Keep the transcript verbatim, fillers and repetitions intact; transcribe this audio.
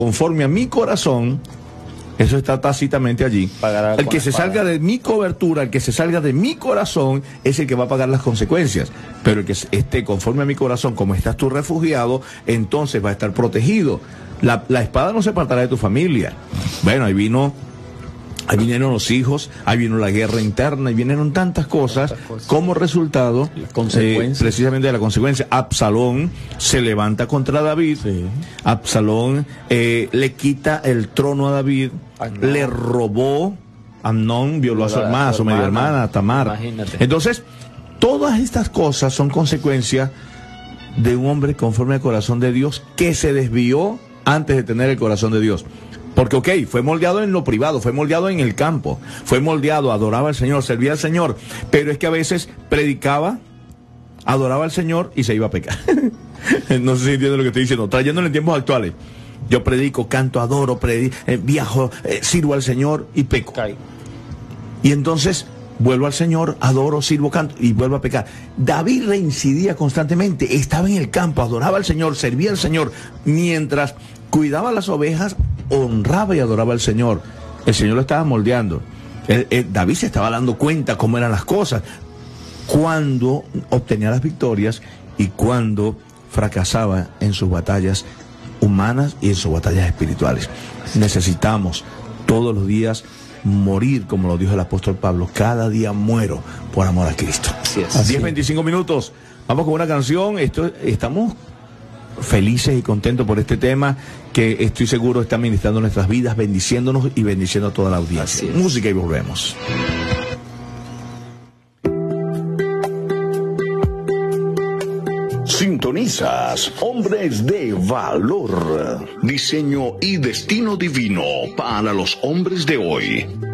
conforme a mi corazón, eso está tácitamente allí. Pagará el que se espada. salga de mi cobertura, el que se salga de mi corazón, es el que va a pagar las consecuencias. Pero el que esté conforme a mi corazón, como estás tú refugiado, entonces va a estar protegido. La, la espada no se apartará de tu familia. Bueno, ahí vino... Ahí vinieron los hijos, ahí vino la guerra interna, y vinieron tantas cosas, tantas cosas. Como resultado, eh, precisamente de la consecuencia. Absalón se levanta contra David, sí. Absalón eh, le quita el trono a David, Amnón. Le robó, Amnón violó a su hermana, a su media hermana, a Tamar. Imagínate. Entonces, todas estas cosas son consecuencia de un hombre conforme al corazón de Dios que se desvió antes de tener el corazón de Dios. Porque, ok, fue moldeado en lo privado, fue moldeado en el campo, fue moldeado, adoraba al Señor, servía al Señor, pero es que a veces predicaba, adoraba al Señor y se iba a pecar. No sé si entienden lo que estoy diciendo, trayéndolo en tiempos actuales. Yo predico, canto, adoro, predico, eh, viajo, eh, sirvo al Señor y peco. Okay. Y entonces vuelvo al Señor, adoro, sirvo, canto y vuelvo a pecar. David reincidía constantemente, estaba en el campo, adoraba al Señor, servía al Señor, mientras cuidaba las ovejas, honraba y adoraba al Señor. El Señor lo estaba moldeando. Él, él, David se estaba dando cuenta cómo eran las cosas, cuando obtenía las victorias y cuando fracasaba en sus batallas humanas y en sus batallas espirituales. Necesitamos todos los días morir, como lo dijo el apóstol Pablo. Cada día muero por amor a Cristo. Así es. diez veinticinco minutos. Vamos con una canción. Esto, estamos felices y contentos por este tema que estoy seguro está ministrando nuestras vidas, bendiciéndonos y bendiciendo a toda la audiencia. Música y volvemos. Sintonizas Hombres de Valor, diseño y destino divino para los hombres de hoy.